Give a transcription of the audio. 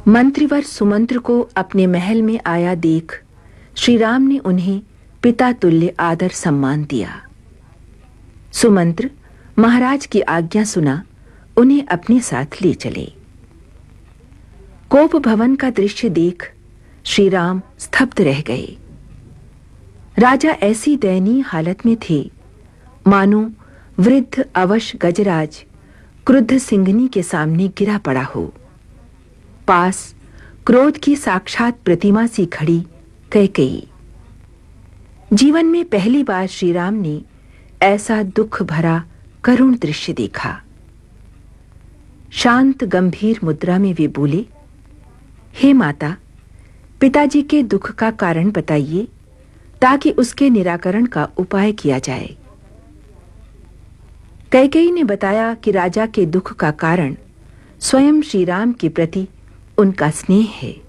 मंत्रीवर सुमंत्र को अपने महल में आया देख श्री राम ने उन्हें पिता तुल्य आदर सम्मान दिया। सुमंत्र महाराज की आज्ञा सुना उन्हें अपने साथ ले चले। कोप भवन का दृश्य देख श्री राम स्तब्ध रह गए। राजा ऐसी दयनीय हालत में थे मानो वृद्ध अवश गजराज क्रुद्ध सिंहनी के सामने गिरा पड़ा हो। पास क्रोध की साक्षात प्रतिमा सी खड़ी कैकेयी। जीवन में पहली बार श्री राम ने ऐसा दुख भरा करुण दृश्य देखा। शांत गंभीर मुद्रा में वे बोले, हे माता, पिताजी के दुख का कारण बताइए ताकि उसके निराकरण का उपाय किया जाए। कैकेयी ने बताया कि राजा के दुख का कारण स्वयं श्री राम के प्रति उनका स्नेह है।